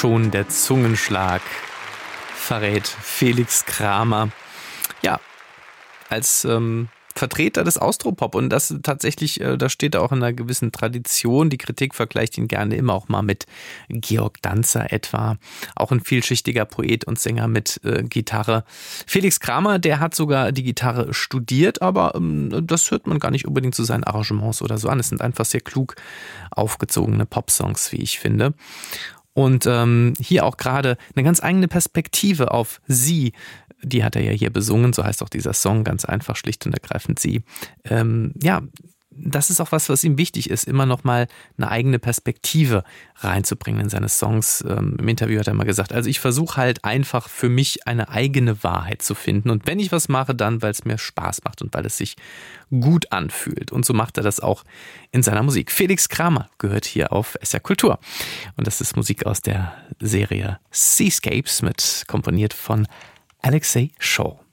Schon der Zungenschlag verrät Felix Kramer. Ja, als Vertreter des Austropop, und das tatsächlich, da steht er auch in einer gewissen Tradition. Die Kritik vergleicht ihn gerne immer auch mal mit Georg Danzer etwa. Auch ein vielschichtiger Poet und Sänger mit Gitarre. Felix Kramer, der hat sogar die Gitarre studiert, aber das hört man gar nicht unbedingt zu seinen Arrangements oder so an. Es sind einfach sehr klug aufgezogene Popsongs, wie ich finde. Und hier auch gerade eine ganz eigene Perspektive auf sie. Die hat er ja hier besungen, so heißt auch dieser Song, ganz einfach, schlicht und ergreifend sie. Ja, das ist auch was ihm wichtig ist, immer noch mal eine eigene Perspektive reinzubringen in seine Songs. Im Interview hat er mal gesagt, also ich versuche halt einfach für mich eine eigene Wahrheit zu finden. Und wenn ich was mache, dann, weil es mir Spaß macht und weil es sich gut anfühlt. Und so macht er das auch in seiner Musik. Felix Kramer gehört hier auf SR Kultur. Und das ist Musik aus der Serie Seascapes, komponiert von Alexei Shaw.